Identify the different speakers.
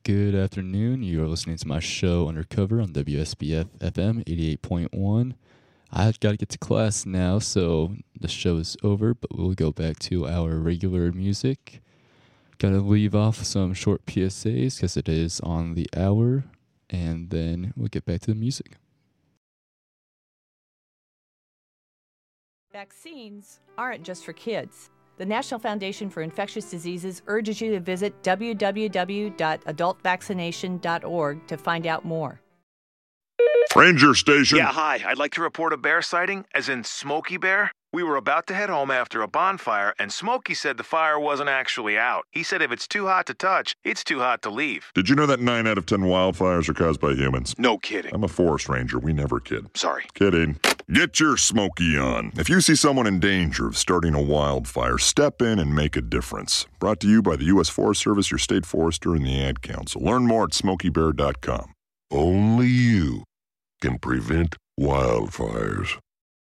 Speaker 1: Good afternoon. You are listening to my show Undercover on WSBF FM 88.1. I've got to get to class now, so the show is over, but we'll go back to our regular music. Gotta leave off some short PSAs because it is on the hour, and then we'll get back to the music.
Speaker 2: Vaccines aren't just for kids. The National Foundation for Infectious Diseases urges you to visit www.adultvaccination.org to find out more.
Speaker 3: Ranger Station.
Speaker 4: Yeah, hi. I'd like to report a bear sighting, as in Smokey Bear. We were about to head home after a bonfire, and Smokey said the fire wasn't actually out. He said if it's too hot to touch, it's too hot to leave.
Speaker 3: Did you know that 9 out of 10 wildfires are caused by humans?
Speaker 4: No kidding.
Speaker 3: I'm a forest ranger. We never kid.
Speaker 4: Sorry.
Speaker 3: Kidding. Get your Smokey on. If you see someone in danger of starting a wildfire, step in and make a difference. Brought to you by the U.S. Forest Service, your state forester, and the Ad Council. Learn more at SmokeyBear.com.
Speaker 5: Only you can prevent wildfires.